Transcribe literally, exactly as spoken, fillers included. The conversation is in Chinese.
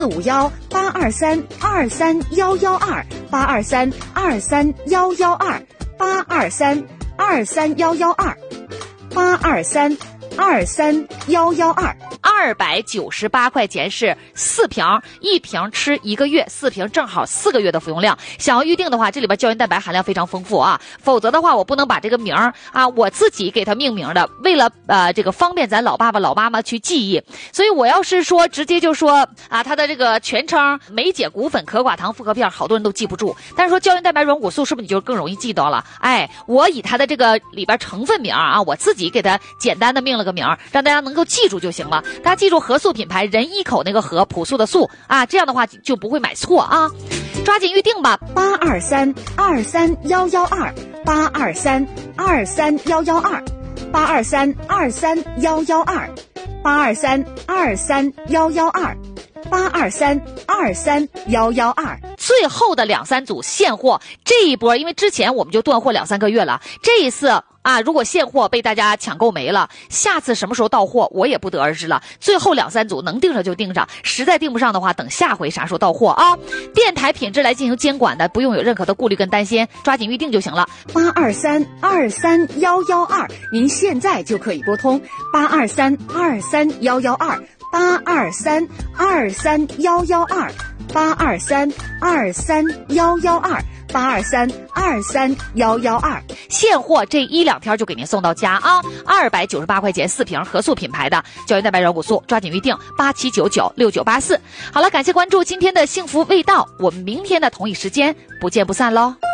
四五幺八二三二三幺幺二八二三二三幺幺二八二三二三幺幺二八二三二三幺幺二。 二百九十八块钱是四瓶，一瓶吃一个月，四瓶正好四个月的服用量。想要预定的话，这里边胶原蛋白含量非常丰富啊，否则的话我不能把这个名儿啊我自己给它命名的，为了呃这个方便咱老爸爸老妈妈去记忆，所以我要是说直接就说啊它的这个全称梅姐骨粉可寡糖复合片，好多人都记不住，但是说胶原蛋白软骨素是不是你就更容易记到了？哎，我以它的这个里边成分名啊，我自己给它简单的命了个名，让大家能够记住就行了。大家记住合素品牌，人一口那个合，朴素的素啊，这样的话就不会买错啊，抓紧预定吧。 八二三二三幺幺二八二三二三幺幺二八二三二三幺幺二八二三二三幺幺二八二三二三幺幺二。 最后的两三组现货，这一波因为之前我们就断货两三个月了，这一次啊，如果现货被大家抢购没了，下次什么时候到货我也不得而知了。最后两三组能订上就订上，实在订不上的话，等下回啥时候到货啊？电台品质来进行监管的，不用有任何的顾虑跟担心，抓紧预定就行了。 八二三二三幺幺二，您现在就可以拨通八二三二三幺幺二八二三二三幺幺二八二三二三幺幺二八二三二三幺幺二。 现货这一两天就给您送到家啊！二百九十八块钱四瓶，合素品牌的胶原蛋白软骨素，抓紧预定八七九九六九八四。好了，感谢关注今天的幸福味道，我们明天的同一时间不见不散喽。